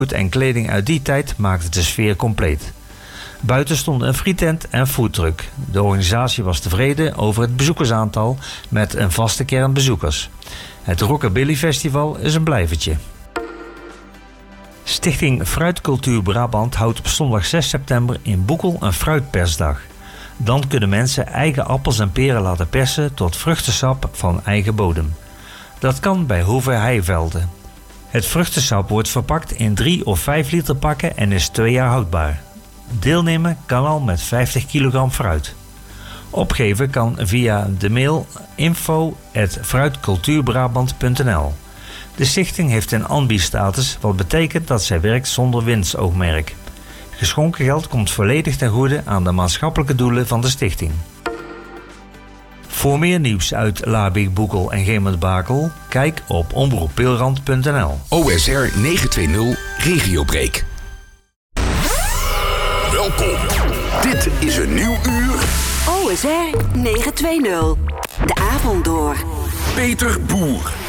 en kleding uit die tijd maakten de sfeer compleet. Buiten stonden een frietent en foodtruck. De organisatie was tevreden over het bezoekersaantal met een vaste kern bezoekers. Het Rockabilly Festival is een blijvertje. Stichting Fruitcultuur Brabant houdt op zondag 6 september in Boekel een fruitpersdag. Dan kunnen mensen eigen appels en peren laten persen tot vruchtensap van eigen bodem. Dat kan bij Hoeve Heivelden. Het vruchtensap wordt verpakt in 3 of 5 liter pakken en is 2 jaar houdbaar. Deelnemen kan al met 50 kilogram fruit. Opgeven kan via de mail info@fruitcultuurbrabant.nl. De stichting heeft een ambi-status, wat betekent dat zij werkt zonder winstoogmerk. Geschonken geld komt volledig ten goede aan de maatschappelijke doelen van de stichting. Voor meer nieuws uit Labeek, Boekel en Gemert-Bakel, kijk op omroeppeelrand.nl. OSR 920 Regiobreak. Welkom. Dit is een nieuw uur. OSR 920. De avond door. Peter Boer.